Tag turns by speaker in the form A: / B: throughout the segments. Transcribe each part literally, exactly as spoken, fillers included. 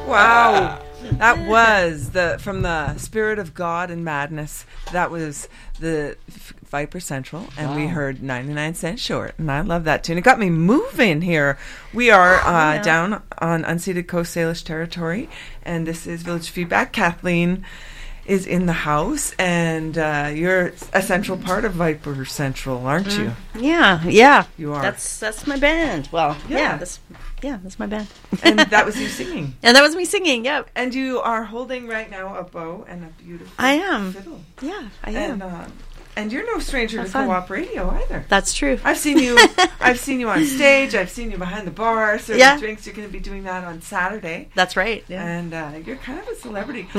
A: Wow. That was the from the Spirit of God and Madness. That was the F- Viper Central, and wow. we heard ninety-nine Cents Short, and I love that tune. It got me moving here. We are uh, yeah. down on unceded Coast Salish territory, and this is Village Feedback. Kathleen is in the house, and uh, you're a central part of Viper Central, aren't mm. you?
B: Yeah, yeah.
A: You are.
B: That's that's my band. Well, yeah, yeah that's yeah, that's my band.
A: And that was you singing.
B: And that was me singing. Yep.
A: And you are holding right now a bow and a beautiful
B: I am.
A: fiddle.
B: Yeah, I
A: and,
B: am.
A: Uh, and you're no stranger
B: That's
A: to
B: fun.
A: co-op radio either.
B: That's true.
A: I've seen you. I've seen you on stage. I've seen you behind the bar serving
B: yeah.
A: drinks. You're going to be doing that on Saturday.
B: That's right. Yeah.
A: And uh, you're kind of a celebrity.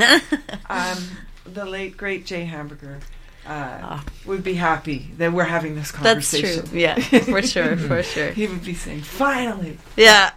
A: um, the late great Jay Hamburger uh, oh. would be happy that we're having this conversation.
B: That's true. Yeah, for sure, for sure.
A: He would be saying, "Finally."
B: Yeah.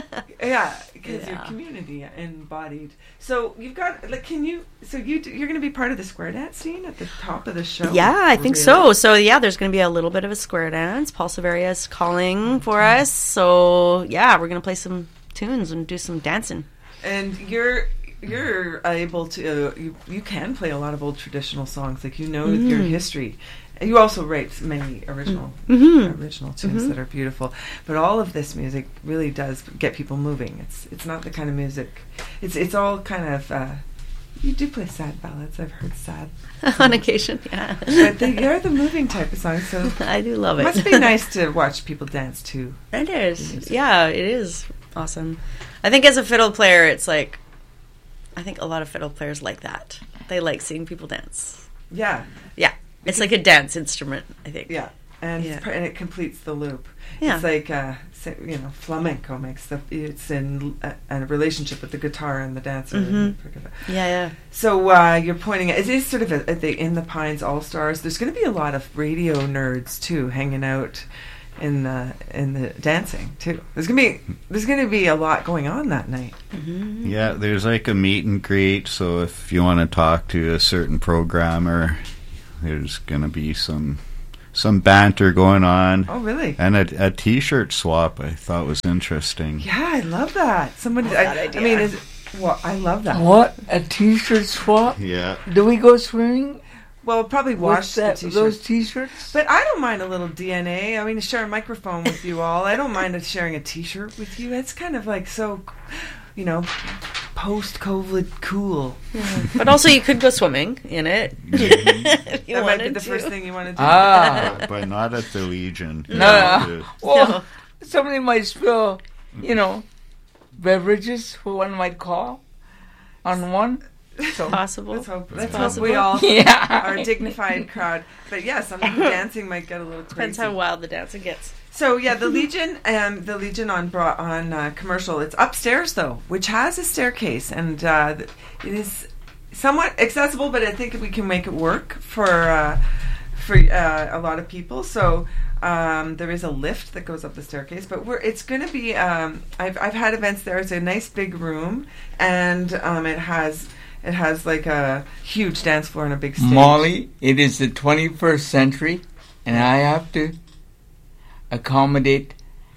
A: yeah, because
B: yeah.
A: you're community embodied. So you've got like, can you? So you you're going to be part of the square dance scene at the top of the show.
B: Yeah, I think
A: really?
B: so. So yeah, there's going to be a little bit of a square dance. Paul Severia is calling for us. So yeah, we're going to play some tunes and do some dancing.
A: And you're. You're able to, uh, you, you can play a lot of old traditional songs, like you know mm. your history. And you also write many original
B: mm-hmm.
A: original tunes
B: mm-hmm.
A: that are beautiful. But all of this music really does get people moving. It's it's not the kind of music, it's it's all kind of, uh, you do play sad ballads, I've heard sad.
B: On occasion, yeah.
A: But they are the moving type of songs, so.
B: I do love it.
A: It must be nice to watch people dance too.
B: It is, yeah, it is awesome. I think as a fiddle player, it's like, I think a lot of fiddle players like that. They like seeing people dance.
A: Yeah.
B: Yeah. It's like a dance instrument, I think.
A: Yeah. And
B: yeah.
A: It's pr- and it completes the loop.
B: Yeah.
A: It's like, uh, you know, flamenco makes the, it's in a, a relationship with the guitar and the dancer.
B: Mm-hmm.
A: And
B: yeah, yeah.
A: So uh, you're pointing at, it is sort of a, at the In the Pines All-Stars. There's going to be a lot of radio nerds, too, hanging out in the in the dancing too. There's gonna be there's gonna be a lot going on that night.
C: Mm-hmm. Yeah, there's like a meet and greet. So if you want to talk to a certain programmer, there's gonna be some some banter going on.
A: Oh, really?
C: And a, a T-shirt swap. I thought was interesting.
A: Yeah, I love that. Somebody,
B: love
A: I,
B: that idea.
A: I mean, is, well, I love that.
D: What, a T-shirt swap?
C: Yeah.
D: Do we go swimming?
A: Well, probably wash
D: that,
A: the t-shirts.
D: those T-shirts.
A: But I don't mind a little D N A. I mean, to share a microphone with you all. I don't mind sharing a T-shirt with you. It's kind of like so, you know, post-COVID cool.
B: Yeah. But also, you could go swimming in it.
A: That might be the to. first thing you want to do.
D: Ah,
C: but, but not at the Legion.
D: No, no.
C: no.
D: Well,
B: no.
D: somebody might spill, you know, beverages. What one might call on one.
B: So possible.
A: Let's hope,
B: it's
A: let's
B: possible.
A: hope we all
D: yeah.
A: are a dignified crowd. But yeah, some of the dancing might get a little crazy.
B: Depends how wild the dancing gets.
A: So yeah, the Legion, um, the Legion on bra- on uh, commercial. It's upstairs though, which has a staircase, and uh, it is somewhat accessible. But I think we can make it work for uh, for uh, a lot of people. So. Um, there is a lift that goes up the staircase, but we're, it's going to be. Um, I've I've had events there. It's a nice big room, and um, it has it has like a huge dance floor and a big stage.
D: Molly, it is the twenty-first century, and I have to accommodate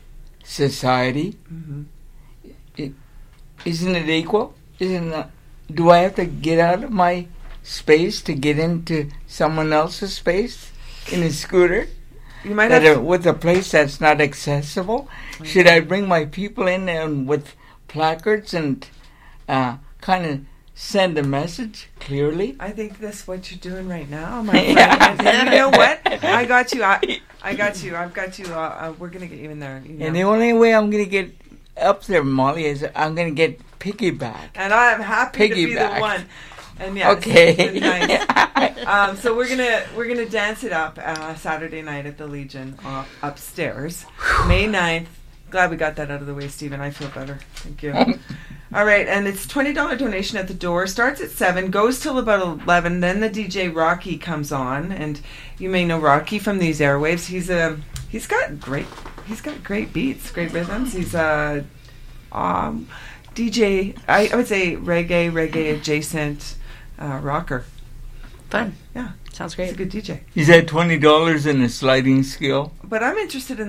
D: society.
A: Mm-hmm.
D: It, isn't it equal? Isn't it, do I have to get out of my space to get into someone else's space in a scooter?
A: You might
D: that
A: have
D: are, with a place that's not accessible. Okay. Should I bring my people in and with placards and uh, kind of send a message clearly?
A: I think that's what you're doing right now, my friend. And, and you know what? I got you. I, I got you. I've got you. Uh, uh, we're gonna get you in there. You know.
D: And the only way I'm gonna get up there, Molly, is I'm gonna get piggyback.
A: And I'm happy
D: piggyback.
A: to be the one. And yes,
D: okay.
A: Nice. um, so we're gonna we're gonna dance it up uh, Saturday night at the Legion uh, upstairs, May ninth. Glad we got that out of the way, Stephen. I feel better. Thank you. All right, and it's twenty dollar donation at the door. Starts at seven, goes till about eleven. Then the D J Rocky comes on, and you may know Rocky from these airwaves. He's a he's got great he's got great beats, great rhythms. He's a um, D J. I, I would say reggae, reggae adjacent. Uh, rocker.
B: Fun.
A: Yeah.
B: Sounds great.
A: He's a good D J.
D: He's at twenty dollars in a sliding scale.
A: But I'm interested in the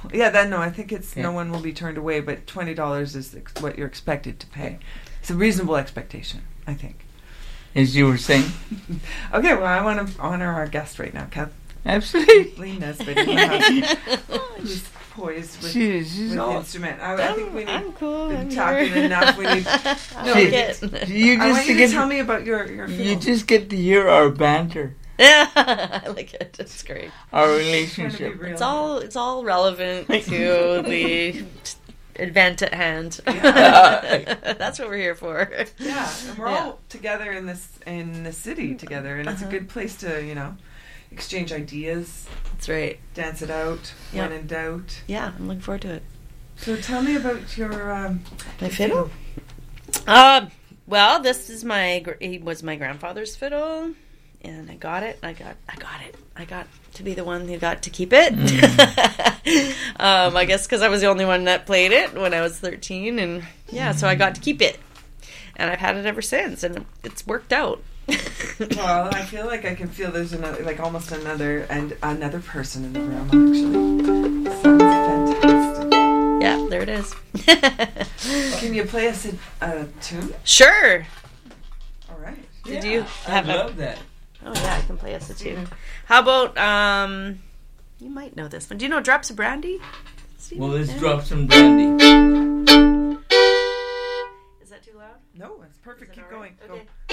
A: Yeah, that no, I think it's
D: Yeah.
A: no one will be turned away, but twenty dollars is ex- what you're expected to pay. It's a reasonable expectation, I think.
D: As you were saying.
A: Okay, well, I want to honor our guest right now,
D: Absolutely.
A: Kathleen Nesbitt, in the house, who's poised with,
D: She, she's
A: with the
D: all.
A: instrument. I, I think we need.
B: I'm cool.
A: been
B: I'm
A: talking
B: here.
A: enough. We need.
B: I
A: No,
B: like
A: we
B: it.
D: You
A: I
D: just
A: want you to
D: get
A: tell me about your your
D: you
A: fiddle.
D: just get to hear our banter,
B: Yeah, I like it. It's great.
D: our
A: Trying to be
D: relationship.
A: real.
B: It's all it's all relevant to the event at hand.
A: Yeah.
B: That's what we're here for.
A: Yeah, and we're
B: Yeah.
A: all together in this in the city together, and it's a
B: Uh-huh.
A: good place to you know exchange ideas,
B: That's right.
A: dance it out
B: Yeah.
A: when in doubt.
B: Yeah, I'm looking forward to it.
A: So tell me about your um,
B: My fiddle? Um, well, this is my gr- he was my grandfather's fiddle, and I got it. I got I got it. I got to be the one who got to keep it. um, I guess because I was the only one that played it when I was thirteen, and yeah, so I got to keep it, and I've had it ever since, and it's worked out.
A: Well, I feel like I can feel there's another, like almost another and another person in the room. Actually, sounds fantastic.
B: Yeah, there it is.
A: Can you play us a, a tune?
B: Sure.
A: All right.
B: Did you have
D: I
B: a-
D: love that.
B: Oh yeah, I can play us a tune. How about um? You might know this one. Do you know Drops of Brandy? Steve?
D: Well, let's
B: Yeah.
D: drop some brandy.
B: Is that too loud?
A: No, it's perfect.
B: Is it
A: Keep
B: all
A: going.
B: right?
A: Go.
B: Okay.